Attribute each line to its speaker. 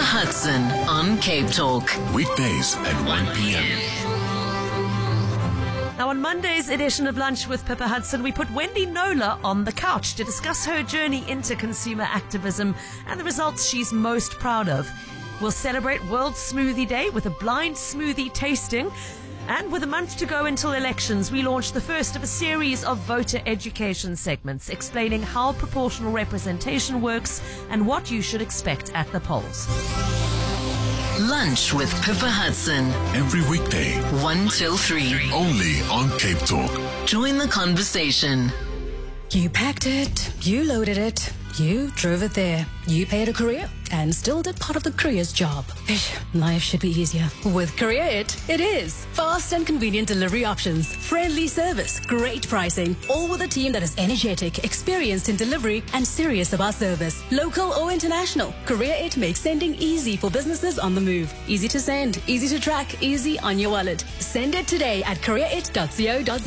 Speaker 1: Hudson on Cape Talk.
Speaker 2: Weekdays at 1 p.m.
Speaker 3: Now, on Monday's edition of Lunch with Pippa Hudson, we put Wendy Knowler on the couch to discuss her journey into consumer activism and the results she's most proud of. We'll celebrate World Smoothie Day with a blind smoothie tasting. And with a month to go until elections, we launched the first of a series of voter education segments explaining how proportional representation works and what you should expect at the polls.
Speaker 1: Lunch with Pippa Hudson.
Speaker 2: Every weekday,
Speaker 1: 1 till 3.
Speaker 2: only on Cape Talk.
Speaker 1: Join the conversation.
Speaker 4: You packed it, you loaded it, you drove it there, you paid a courier and still did part of the courier's job. Life should be easier. With Courier it is. Fast and convenient delivery options, friendly service, great pricing, all with a team that is energetic, experienced in delivery and serious about service. Local or international, Courier it makes sending easy for businesses on the move. Easy to send, easy to track, easy on your wallet. Send it today at courierit.co.za.